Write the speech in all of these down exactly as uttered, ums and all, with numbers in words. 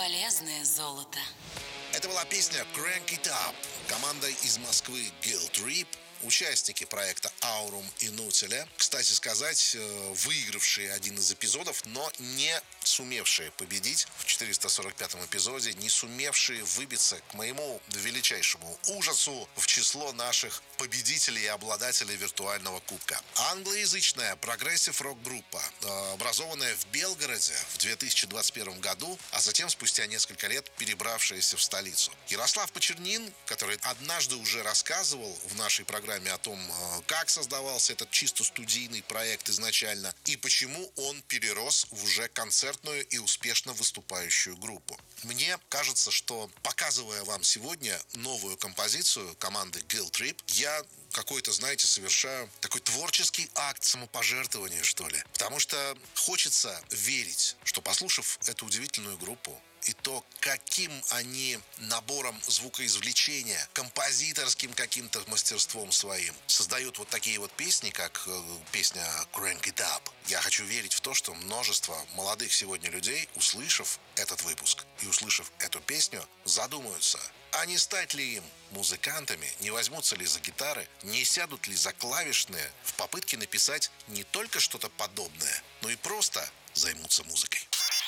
Полезное золото. Это была песня «Crank It Up». Команда из Москвы Guilt Trip, участники проекта Aurum Inutile. Кстати сказать, выигравшие один из эпизодов, но не сумевшие победить в четыреста сорок пятом эпизоде, не сумевшие выбиться, к моему величайшему ужасу, в число наших победителей и обладателей виртуального кубка. Англоязычная прогрессив-рок-группа, образованная в Белгороде в две тысячи двадцать первом году, а затем спустя несколько лет перебравшаяся в столицу. Ярослав Почернин, который однажды уже рассказывал в нашей программе о том, как создавался этот чисто студийный проект изначально и почему он перерос в уже концертную и успешно выступающую группу. Мне кажется, что, показывая вам сегодня новую композицию команды Guilt Trip, я какой-то, знаете, совершаю такой творческий акт самопожертвования, что ли. Потому что хочется верить, что, послушав эту удивительную группу, и то, каким они набором звукоизвлечения, композиторским каким-то мастерством своим создают вот такие вот песни, как э, песня «Crank It Up». Я хочу верить в то, что множество молодых сегодня людей, услышав этот выпуск и услышав эту песню, задумаются, а не стать ли им музыкантами, не возьмутся ли за гитары, не сядут ли за клавишные в попытке написать не только что-то подобное, но и просто займутся музыкой.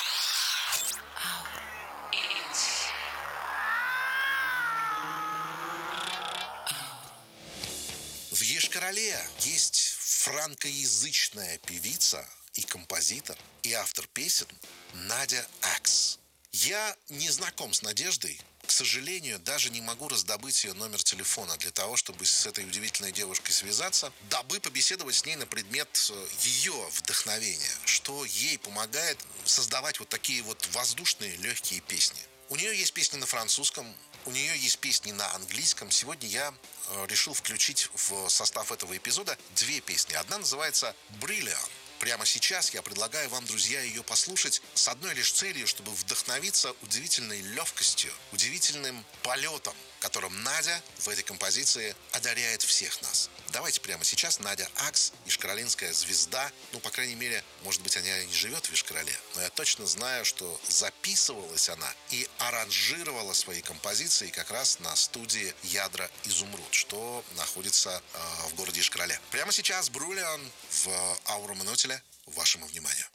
В Йошкар-Оле есть франкоязычная певица и композитор, и автор песен Надя Акс. Я не знаком с Надеждой. К сожалению, даже не могу раздобыть ее номер телефона для того, чтобы с этой удивительной девушкой связаться, дабы побеседовать с ней на предмет ее вдохновения, что ей помогает создавать вот такие вот воздушные легкие песни. У нее есть песни на французском, у нее есть песни на английском. Сегодня я решил включить в состав этого эпизода две песни. Одна называется «Brilliant». Прямо сейчас я предлагаю вам, друзья, ее послушать с одной лишь целью, чтобы вдохновиться удивительной легкостью, удивительным полетом, которым Надя в этой композиции одаряет всех нас. Давайте прямо сейчас. Надя Акс, йошкар-олинская звезда. Ну, по крайней мере, может быть, она и не живет в Йошкар-Оле, но я точно знаю, что записывалась она и аранжировала свои композиции как раз на студии «Ядра Изумруд», что находится э, в городе Йошкар-Оле. Прямо сейчас «Brilliant» в Aurum Inutile вашему вниманию.